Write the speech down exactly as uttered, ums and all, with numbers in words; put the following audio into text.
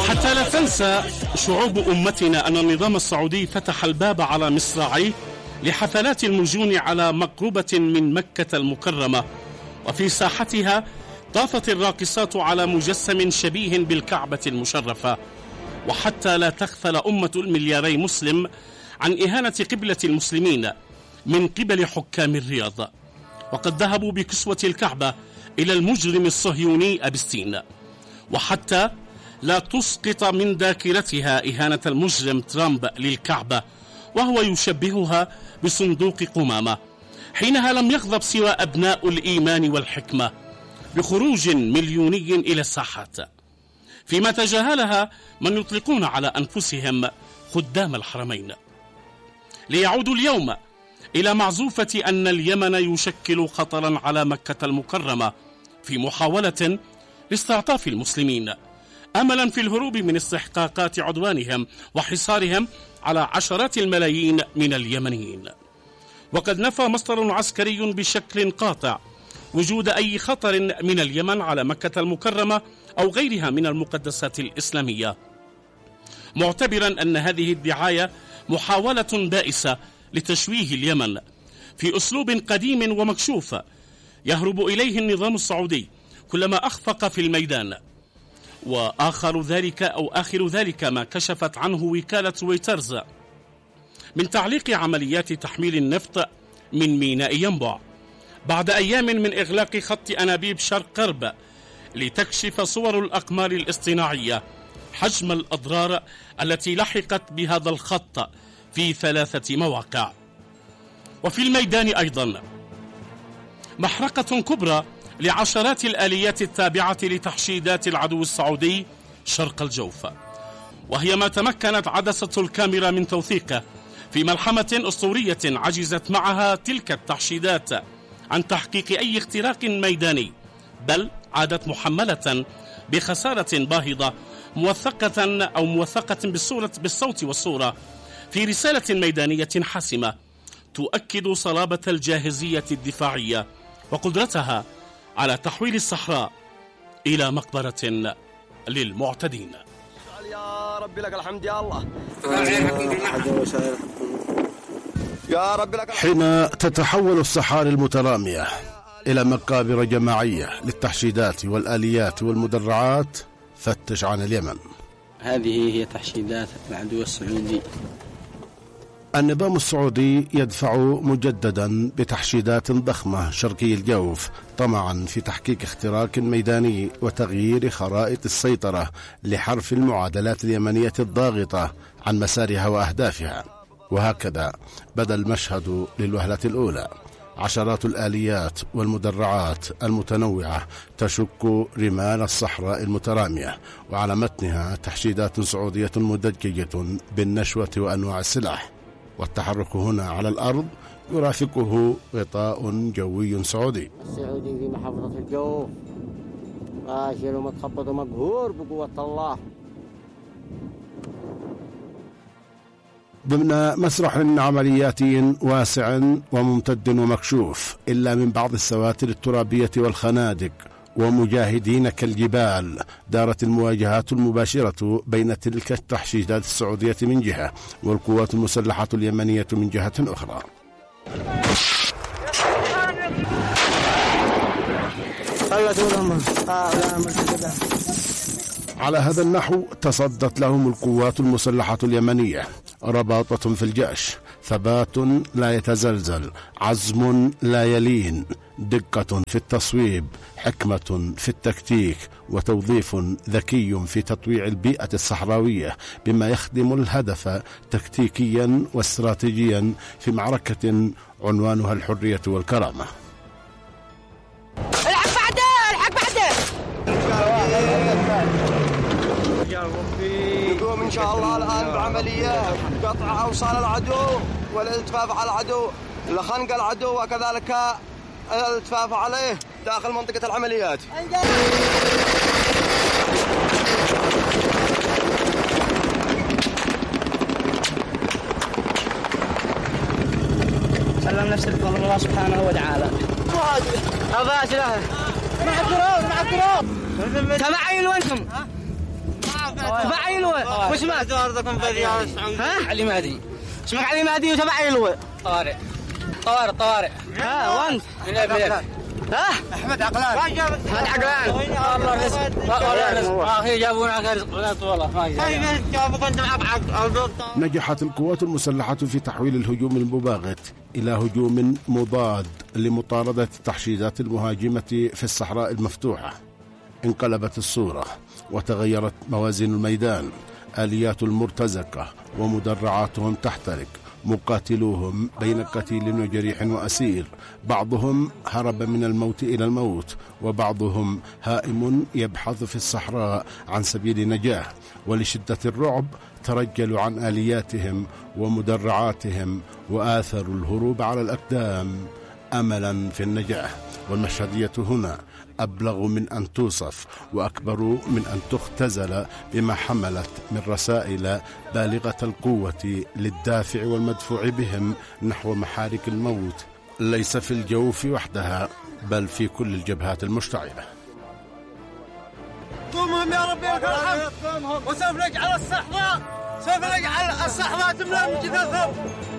وحتى لا تنسى شعوب أمتنا أن النظام السعودي فتح الباب على مصراعيه لحفلات المجون على مقربة من مكة المكرمة، وفي ساحتها طافت الراقصات على مجسم شبيه بالكعبة المشرفة. وحتى لا تغفل أمة الملياري مسلم عن إهانة قبلة المسلمين من قبل حكام الرياض، وقد ذهبوا بكسوة الكعبة إلى المجرم الصهيوني أبستين. وحتى لا تسقط من ذاكرتها إهانة المجرم ترامب للكعبة وهو يشبهها بصندوق قمامة، حينها لم يغضب سوى أبناء الإيمان والحكمة بخروج مليوني إلى الساحات، فيما تجاهلها من يطلقون على أنفسهم خدام الحرمين، ليعودوا اليوم إلى معزوفة أن اليمن يشكل خطرا على مكة المكرمة في محاولة لاستعطاف المسلمين أملا في الهروب من استحقاقات عدوانهم وحصارهم على عشرات الملايين من اليمنيين. وقد نفى مصدر عسكري بشكل قاطع وجود أي خطر من اليمن على مكة المكرمة أو غيرها من المقدسات الإسلامية، معتبرا أن هذه الدعاية محاولة بائسة لتشويه اليمن في أسلوب قديم ومكشوف يهرب إليه النظام السعودي كلما أخفق في الميدان. وآخر ذلك أو آخر ذلك ما كشفت عنه وكالة رويترز من تعليق عمليات تحميل النفط من ميناء ينبع بعد أيام من إغلاق خط أنابيب شرق غرب، لتكشف صور الأقمار الاصطناعية حجم الأضرار التي لحقت بهذا الخط في ثلاثة مواقع. وفي الميدان أيضا محرقة كبرى لعشرات الآليات التابعة لتحشيدات العدو السعودي شرق الجوف، وهي ما تمكنت عدسة الكاميرا من توثيقه في ملحمة أسطورية عجزت معها تلك التحشيدات عن تحقيق أي اختراق ميداني، بل عادت محملة بخسارة باهظة موثقة أو موثقة بالصورة بالصوت والصورة في رسالة ميدانية حاسمة تؤكد صلابة الجاهزية الدفاعية وقدرتها على تحويل الصحراء إلى مقبرة للمعتدين. يا ربي لك الحمد يا الله. يا ربي لك. حين تتحول الصحاري المترامية إلى مقابر جماعية للتحشيدات والآليات والمدرعات، فتش عن اليمن. هذه هي تحشيدات العدو السعودي. النظام السعودي يدفع مجددا بتحشيدات ضخمة شرقي الجوف طمعا في تحقيق اختراق ميداني وتغيير خرائط السيطرة لحرف المعادلات اليمنية الضاغطة عن مسارها وأهدافها. وهكذا بدأ المشهد للوهلة الأولى، عشرات الآليات والمدرعات المتنوعة تشك رمال الصحراء المترامية، وعلى متنها تحشيدات سعودية مدججة بالنشوة وأنواع السلاح، والتحرك هنا على الأرض يرافقه غطاء جوي سعودي. السعودي في محافظة الجوف فاشل ومتخبط ومقهور بقوة الله. ضمن مسرح عملياتي واسع وممتد ومكشوف إلا من بعض السواتر الترابية والخنادق ومجاهدين كالجبال، دارت المواجهات المباشرة بين تلك التحشيدات السعودية من جهة والقوات المسلحة اليمنية من جهة أخرى. على هذا النحو تصدت لهم القوات المسلحة اليمنية، رباطة في الجأش، ثبات لا يتزلزل، عزم لا يلين، دقة في التصويب، حكمة في التكتيك، وتوظيف ذكي في تطويع البيئة الصحراوية بما يخدم الهدف تكتيكيا واستراتيجيا في معركة عنوانها الحرية والكرامة. الحق بعده الحق بعده نقوم إن شاء الله الآن بعملية قطع أوصال العدو والالتفاف على العدو، لخنق العدو وكذلك الالتفاف عليه داخل منطقة العمليات. سلم نفسك من الله سبحانه وتعالى. أباش له مع الدرون مع الدرون تبعين وانتم تبع علوة وش اسمك؟ ها؟ علي مهدي اسمك علي مهدي وتبع علوة طارق طارق طارق ها وانت؟ ها؟ احمد عقلان احمد عقلان والله رزق والله رزق اخي جابونا رزق والله ما جابوا كنت معك. نجحت القوات المسلحة في تحويل الهجوم المباغت إلى هجوم مضاد لمطاردة التحشيدات المهاجمة في الصحراء المفتوحة. انقلبت الصورة وتغيرت موازين الميدان، آليات المرتزقة ومدرعاتهم تحترق، مقاتلوهم بين قتيل وجريح وأسير، بعضهم هرب من الموت إلى الموت وبعضهم هائم يبحث في الصحراء عن سبيل نجاة، ولشدة الرعب ترجلوا عن آلياتهم ومدرعاتهم وآثروا الهروب على الأقدام أملا في النجاة. والمشهدية هنا أبلغ من أن توصف وأكبر من أن تختزل بما حملت من رسائل بالغة القوة للدافع والمدفوع بهم نحو محارك الموت، ليس في الجوف وحدها بل في كل الجبهات المشتعلة. قومهم يا ربي لك الحمد، وسوف نجعل الصحراء سوف نجعل الصحراء تملأ من جثثهم.